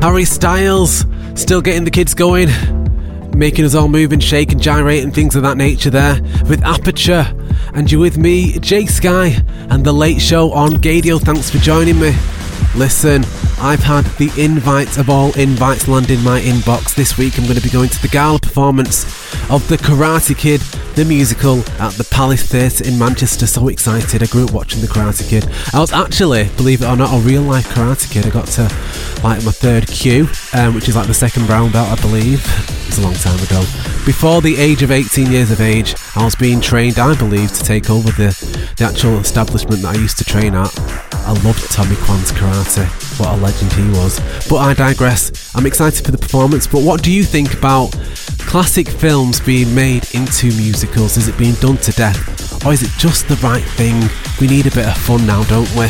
Harry Styles, still getting the kids going, making us all move and shake and gyrate and things of that nature there with Aperture. And you're with me, Jay Sky, and The Late Show on Gadio. Thanks for joining me. Listen, I've had the invite of all invites land in my inbox. This week I'm going to be going to the gala performance of The Karate Kid, the musical, at the Palace Theatre in Manchester. So excited. I grew up watching The Karate Kid. I was actually, believe it or not, a real life Karate Kid. I got to like my third Q, which is like the second brown belt, I believe. It's a long time ago. Before the age of 18 years of age, I was being trained, I believe, to take over the actual establishment that I used to train at. I loved Tommy Kwan's karate. What a legend he was. But I digress. I'm excited for the performance, but what do you think about classic films being made into musicals? Is it being done to death? Or is it just the right thing? We need a bit of fun now, don't we?